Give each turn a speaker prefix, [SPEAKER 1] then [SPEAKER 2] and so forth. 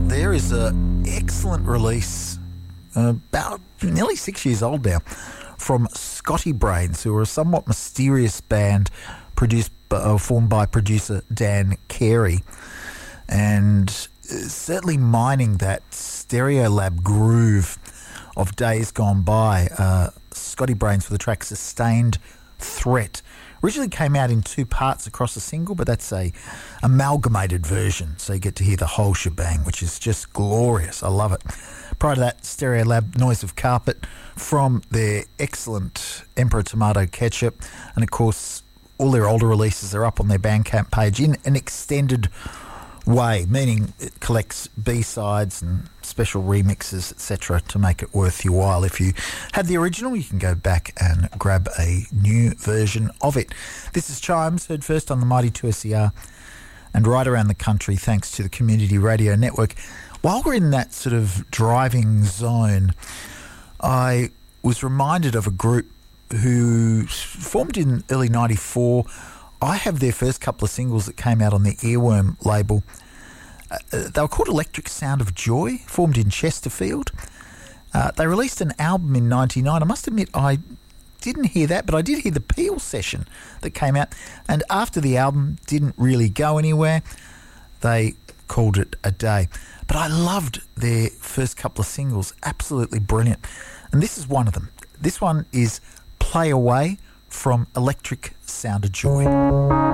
[SPEAKER 1] there is an excellent release, about nearly 6 years old now, from Scotty Brains, who are a somewhat mysterious band formed by producer Dan Carey, and certainly mining that Stereolab groove of days gone by. Scotty Brains for the track Sustained Threat. Originally came out in two parts across a single, but that's a amalgamated version, so you get to hear the whole shebang, which is just glorious. I love it. Prior to that, Stereolab, Noise of Carpet, from their excellent Emperor Tomato Ketchup, and of course all their older releases are up on their Bandcamp page in an extended way, meaning it collects B-sides and special remixes, etc., to make it worth your while. If you had the original, you can go back and grab a new version of it. This is Chimes, heard first on the Mighty 2SER and right around the country thanks to the Community Radio Network. While we're in that sort of driving zone, I was reminded of a group who formed in early 94. I have their first couple of singles that came out on the Earworm label. They were called Electric Sound of Joy, formed in Chesterfield. They released an album in 99. I must admit I didn't hear that, but I did hear the Peel session that came out. And after the album didn't really go anywhere, they called it a day. But I loved their first couple of singles, absolutely brilliant. And this is one of them. This one is Play Away from Electric Sound of Joy.